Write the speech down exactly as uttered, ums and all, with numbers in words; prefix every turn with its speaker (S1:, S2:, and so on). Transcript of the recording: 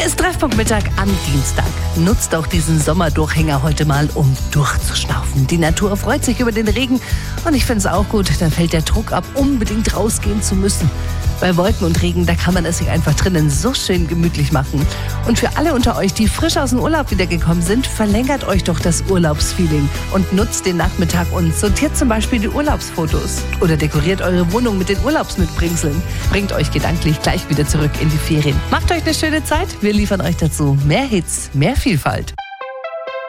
S1: Hier ist Treffpunkt Mittag am Dienstag. Nutzt auch diesen Sommerdurchhänger heute mal, um durchzuschnaufen. Die Natur freut sich über den Regen und ich finde es auch gut, dann fällt der Druck ab, unbedingt rausgehen zu müssen. Bei Wolken und Regen, da kann man es sich einfach drinnen so schön gemütlich machen. Und für alle unter euch, die frisch aus dem Urlaub wiedergekommen sind, verlängert euch doch das Urlaubsfeeling und nutzt den Nachmittag und sortiert zum Beispiel die Urlaubsfotos. Oder dekoriert eure Wohnung mit den Urlaubsmitbringseln. Bringt euch gedanklich gleich wieder zurück in die Ferien. Macht euch eine schöne Zeit. Wir liefern euch dazu mehr Hits, mehr Vielfalt.